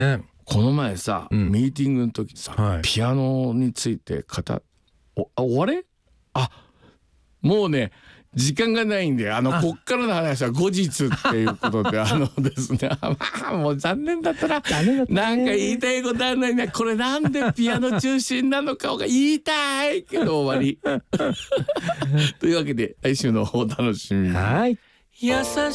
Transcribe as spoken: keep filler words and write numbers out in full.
ね、 この前さ、うん、ミーティングの時さ、はい、ピアノについて語おあ終われあもうね時間がないんで、あのこっからの話は後日っていうことであのですねまあもう残念だったな。なんか言いたいことあるのにね、これなんでピアノ中心なのかが言いたいけど終わりというわけで来週のお楽しみに。 はい。